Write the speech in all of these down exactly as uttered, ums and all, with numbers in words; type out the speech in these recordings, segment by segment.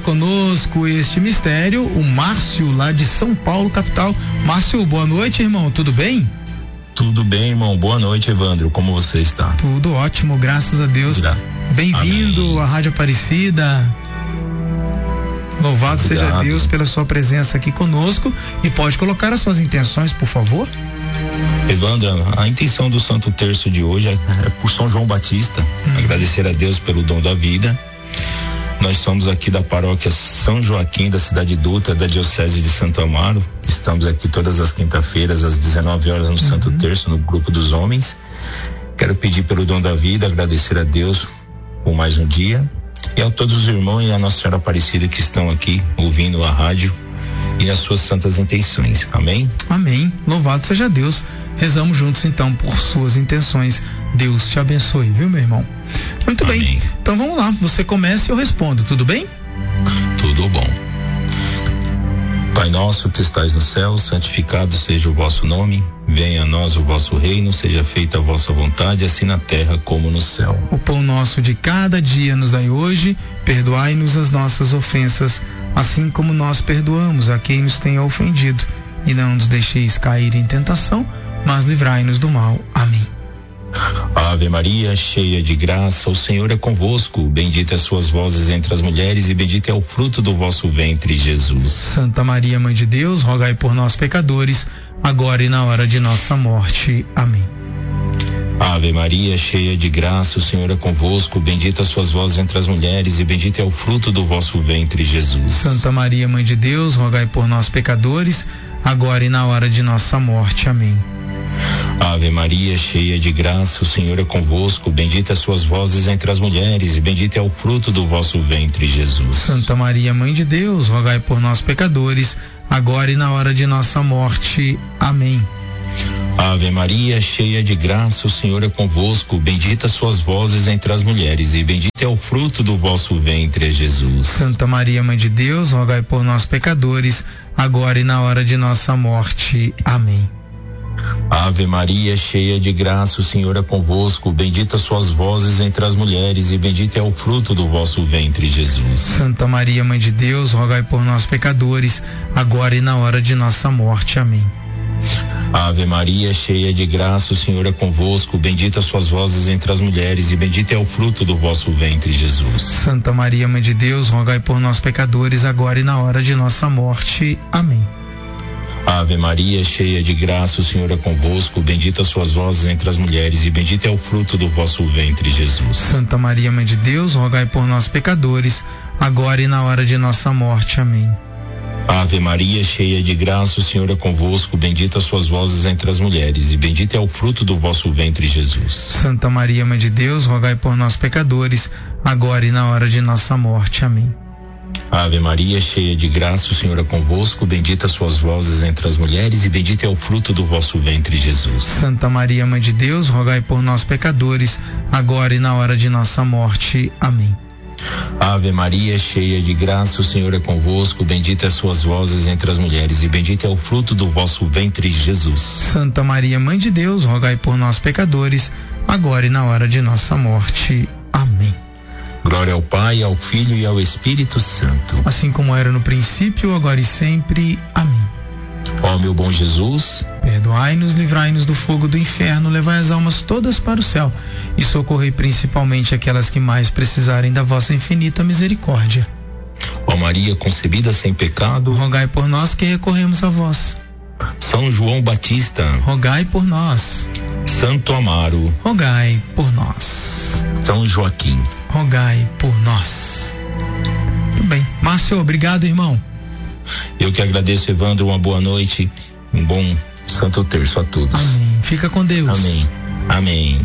conosco este mistério o Márcio, lá de São Paulo, capital. Márcio, boa noite, irmão, tudo bem? Tudo bem, irmão, boa noite, Evandro, como você está? Tudo ótimo, graças a Deus. Gra- Bem-vindo à Rádio Aparecida. Louvado Obrigado. Seja Deus pela sua presença aqui conosco, e pode colocar as suas intenções, por favor. Evandro, a intenção do Santo Terço de hoje é, é por São João Batista, hum. agradecer a Deus pelo dom da vida. Nós somos aqui da paróquia São Joaquim, da cidade de Dutra, da diocese de Santo Amaro. Estamos aqui todas as quinta-feiras, às dezenove horas, no uhum. Santo Terço, no grupo dos homens. Quero pedir pelo dom da vida, agradecer a Deus por mais um dia, e a todos os irmãos e a Nossa Senhora Aparecida que estão aqui ouvindo a rádio e as suas santas intenções. Amém? Amém. Louvado seja Deus. Rezamos juntos então por suas intenções. Deus te abençoe, viu, meu irmão? Muito Amém. Bem. Então vamos lá. Você começa e eu respondo. Tudo bem? Tudo bom. Pai nosso que estais no céu, santificado seja o vosso nome. Venha a nós o vosso reino, seja feita a vossa vontade, assim na terra como no céu. O pão nosso de cada dia nos dai hoje. Perdoai-nos as nossas ofensas, assim como nós perdoamos a quem nos tenha ofendido. E não nos deixeis cair em tentação, mas livrai-nos do mal. Amém. Ave Maria, cheia de graça, o Senhor é convosco. Bendita sois vós entre as mulheres, e bendito é o fruto do vosso ventre, Jesus. Santa Maria, Mãe de Deus, rogai por nós, pecadores, agora e na hora de nossa morte. Amém. Ave Maria, cheia de graça, o Senhor é convosco. Bendita sois vós entre as mulheres, e bendito é o fruto do vosso ventre, Jesus. Santa Maria, Mãe de Deus, rogai por nós, pecadores, agora e na hora de nossa morte. Amém. Ave Maria, cheia de graça, o Senhor é convosco. Bendita sois vós entre as mulheres, e bendito é o fruto do vosso ventre, Jesus. Santa Maria, Mãe de Deus, rogai por nós, pecadores, agora e na hora de nossa morte. Amém. Ave Maria, cheia de graça, o Senhor é convosco. Bendita sois vós entre as mulheres, e bendito é o fruto do vosso ventre, Jesus. Santa Maria, Mãe de Deus, rogai por nós, pecadores, agora e na hora de nossa morte. Amém. Ave Maria, cheia de graça, o Senhor é convosco. Bendita sois vós entre as mulheres, e bendito é o fruto do vosso ventre, Jesus. Santa Maria, Mãe de Deus, rogai por nós, pecadores, agora e na hora de nossa morte. Amém. Ave Maria, cheia de graça, o Senhor é convosco. Bendita sois vós entre as mulheres, e bendito é o fruto do vosso ventre, Jesus. Santa Maria, Mãe de Deus, rogai por nós, pecadores, agora e na hora de nossa morte. Amém. Ave Maria, cheia de graça, o Senhor é convosco. Bendita sois vós entre as mulheres, e bendito é o fruto do vosso ventre, Jesus. Santa Maria, Mãe de Deus, rogai por nós, pecadores, agora e na hora de nossa morte. Amém. Ave Maria, cheia de graça, o Senhor é convosco. Bendita sois vós entre as mulheres, e bendito é o fruto do vosso ventre, Jesus. Santa Maria, Mãe de Deus, rogai por nós, pecadores, agora e na hora de nossa morte. Amém. Ave Maria, cheia de graça, o Senhor é convosco. Bendita sois vós entre as mulheres, e bendito é o fruto do vosso ventre, Jesus. Santa Maria, Mãe de Deus, rogai por nós, pecadores, agora e na hora de nossa morte. Amém. Ave Maria, cheia de graça, o Senhor é convosco. Bendita sois vós entre as mulheres, e bendito é o fruto do vosso ventre, Jesus. Santa Maria, Mãe de Deus, rogai por nós, pecadores, agora e na hora de nossa morte. Amém. Glória ao Pai, ao Filho e ao Espírito Santo. Assim como era no princípio, agora e sempre. Amém. Ó meu bom Jesus, perdoai-nos, livrai-nos do fogo do inferno, levai as almas todas para o céu e socorrei principalmente aquelas que mais precisarem da vossa infinita misericórdia. Ó Maria concebida sem pecado, rogai por nós que recorremos a vós. São João Batista, rogai por nós. Santo Amaro, rogai por nós. São Joaquim, rogai por nós. Tudo bem. Márcio, obrigado, irmão. Eu que agradeço, Evandro, uma boa noite, um bom Santo Terço a todos. Amém. Fica com Deus. Amém. Amém.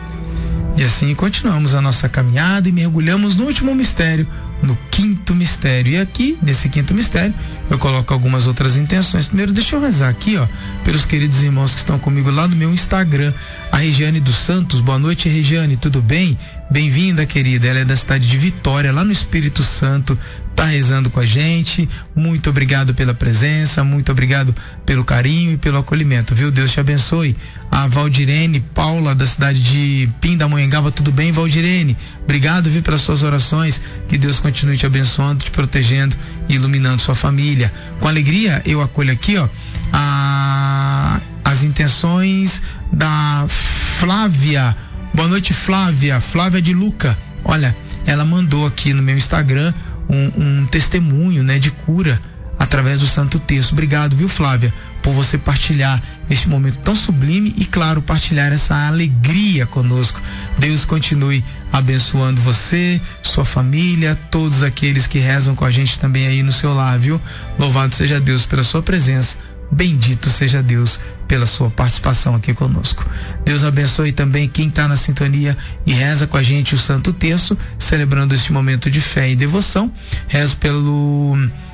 E assim continuamos a nossa caminhada e mergulhamos no último mistério, no quinto mistério. E aqui, nesse quinto mistério, eu coloco algumas outras intenções. Primeiro, deixa eu rezar aqui, ó, pelos queridos irmãos que estão comigo lá no meu Instagram. A Regiane dos Santos, boa noite, Regiane, tudo bem? Bem-vinda, querida. Ela é da cidade de Vitória, lá no Espírito Santo, tá rezando com a gente. Muito obrigado pela presença, muito obrigado pelo carinho e pelo acolhimento, viu? Deus te abençoe. A Valdirene Paula, da cidade de Pindamonhangaba, tudo bem, Valdirene? Obrigado, viu, pelas suas orações. Que Deus continue te abençoando, te protegendo e iluminando sua família. Com alegria, eu acolho aqui, ó, a, as intenções da Flávia. Boa noite, Flávia. Flávia de Luca. Olha, ela mandou aqui no meu Instagram um, um testemunho, né, de cura através do Santo Terço. Obrigado, viu, Flávia, por você partilhar este momento tão sublime e, claro, partilhar essa alegria conosco. Deus continue abençoando você, sua família, todos aqueles que rezam com a gente também aí no seu lar, viu? Louvado seja Deus pela sua presença. Bendito seja Deus pela sua participação aqui conosco. Deus abençoe também quem está na sintonia e reza com a gente o Santo Terço, celebrando este momento de fé e devoção. Rezo pelo...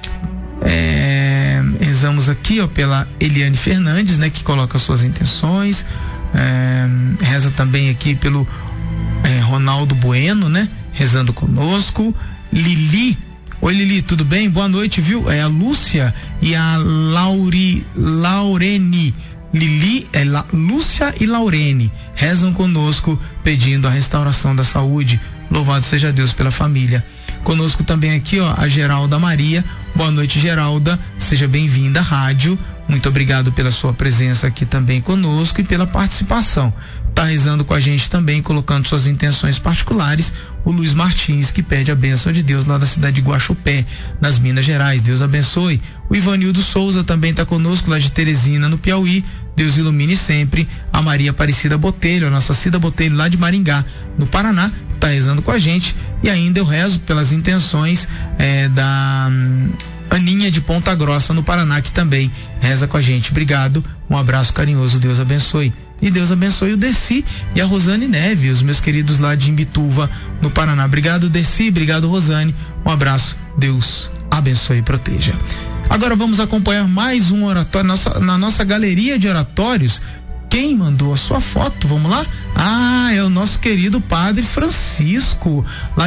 É, rezamos aqui, ó, pela Eliane Fernandes, né, que coloca suas intenções. É, reza também aqui pelo é, Ronaldo Bueno, né, rezando conosco. Lili, oi Lili, tudo bem? Boa noite, viu? É a Lúcia e a Lauri, Laurene. Lili, é La, Lúcia e Laurene rezam conosco pedindo a restauração da saúde. Louvado seja Deus pela família. Conosco também aqui, ó, a Geralda Maria. Boa noite, Geralda. Seja bem-vinda à rádio. Muito obrigado pela sua presença aqui também conosco e pela participação. Tá rezando com a gente também, colocando suas intenções particulares, o Luiz Martins, que pede a bênção de Deus lá da cidade de Guaxupé, nas Minas Gerais. Deus abençoe. O Ivanildo Souza também tá conosco, lá de Teresina, no Piauí. Deus ilumine sempre. A Maria Aparecida Botelho, a nossa Cida Botelho, lá de Maringá, no Paraná, tá rezando com a gente. E ainda eu rezo pelas intenções é, da hum, Aninha de Ponta Grossa, no Paraná, que também reza com a gente. Obrigado, um abraço carinhoso, Deus abençoe. E Deus abençoe o Deci e a Rosane Neve, os meus queridos lá de Imbituva, no Paraná. Obrigado, Deci, obrigado, Rosane. Um abraço, Deus abençoe e proteja. Agora vamos acompanhar mais um oratório nossa, na nossa galeria de oratórios. Quem mandou a sua foto? Vamos lá? Ah, é o nosso querido Padre Francisco, lá